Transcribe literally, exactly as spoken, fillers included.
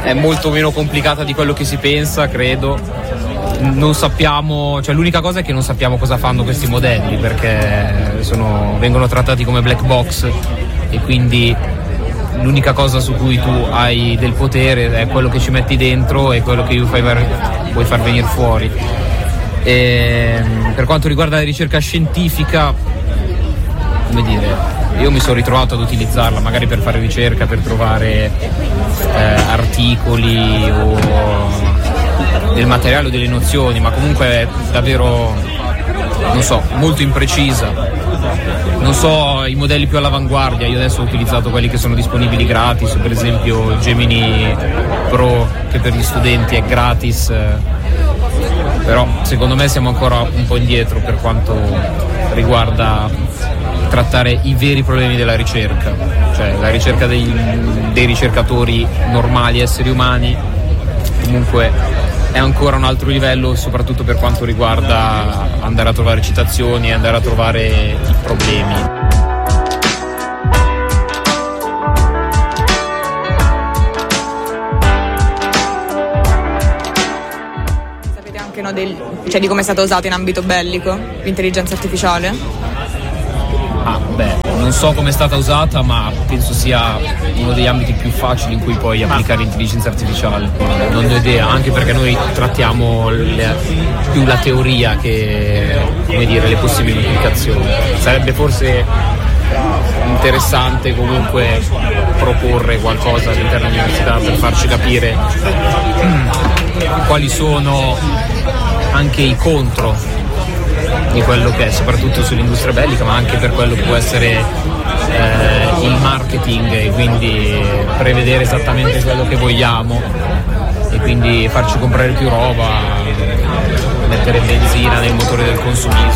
è molto meno complicata di quello che si pensa, credo. Non sappiamo, cioè l'unica cosa è che non sappiamo cosa fanno questi modelli, perché sono, vengono trattati come black box, e quindi l'unica cosa su cui tu hai del potere è quello che ci metti dentro e quello che fai, puoi far venire fuori. E per quanto riguarda la ricerca scientifica, come dire, io mi sono ritrovato ad utilizzarla magari per fare ricerca, per trovare eh, articoli o del materiale o delle nozioni, ma comunque è davvero, non so, molto imprecisa. Non so i modelli più all'avanguardia, io adesso ho utilizzato quelli che sono disponibili gratis, per esempio Gemini Pro, che per gli studenti è gratis, però secondo me siamo ancora un po' indietro per quanto riguarda trattare i veri problemi della ricerca, cioè la ricerca dei, dei ricercatori normali, esseri umani, comunque è ancora un altro livello, soprattutto per quanto riguarda andare a trovare citazioni e andare a trovare i problemi. Sapete anche no, del, cioè, di come è stata usata in ambito bellico l'intelligenza artificiale? Ah, beh, non so come è stata usata, ma penso sia uno degli ambiti più facili in cui puoi applicare l'intelligenza artificiale. Non ho idea, anche perché noi trattiamo le, più la teoria che, come dire, le possibili implicazioni. Sarebbe forse interessante comunque proporre qualcosa all'interno dell'università per farci capire quali sono anche i contro di quello che è, soprattutto sull'industria bellica, ma anche per quello che può essere eh, il marketing, e quindi prevedere esattamente quello che vogliamo e quindi farci comprare più roba, mettere benzina nel motore del consumismo.